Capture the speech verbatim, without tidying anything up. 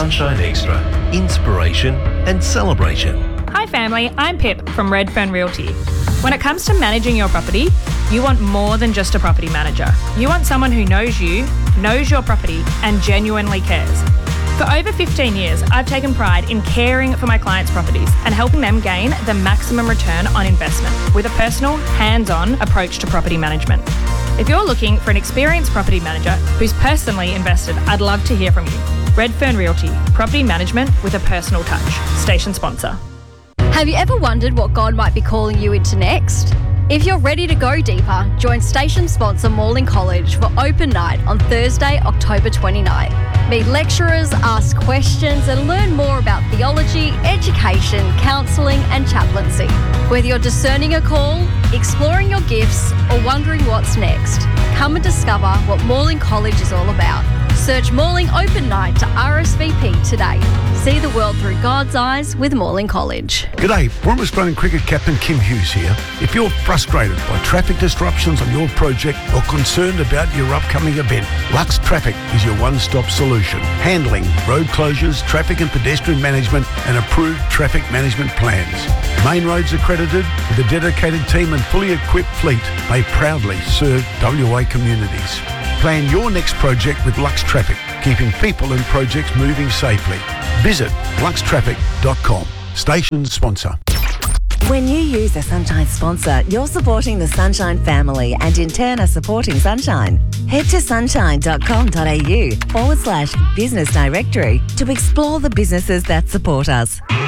Sunshine Extra, inspiration and celebration. Hi family, I'm Pip from Redfern Realty. When it comes to managing your property, you want more than just a property manager. You want someone who knows you, knows your property and genuinely cares. For over fifteen years, I've taken pride in caring for my clients' properties and helping them gain the maximum return on investment with a personal, hands-on approach to property management. If you're looking for an experienced property manager who's personally invested, I'd love to hear from you. Redfern Realty, property management with a personal touch. Station sponsor. Have you ever wondered what God might be calling you into next? If you're ready to go deeper, join station sponsor Morling College for Open Night on Thursday, October twenty-ninth. Meet lecturers, ask questions and learn more about theology, education, counselling and chaplaincy. Whether you're discerning a call, exploring your gifts or wondering what's next, come and discover what Morling College is all about. Search Morling Open Night to R S V P today. See the world through God's eyes with Morling College. G'day, former Australian cricket captain Kim Hughes here. If you're frustrated by traffic disruptions on your project or concerned about your upcoming event, Lux Traffic is your one-stop solution. Handling road closures, traffic and pedestrian management and approved traffic management plans. Main roads accredited with a dedicated team and fully equipped fleet, they proudly serve W A communities. Plan your next project with Lux Traffic, keeping people and projects moving safely. Visit lux traffic dot com. Station sponsor. When you use a Sunshine sponsor, you're supporting the Sunshine family and in turn are supporting Sunshine. Head to sunshine dot com dot a u forward slash business directory to explore the businesses that support us.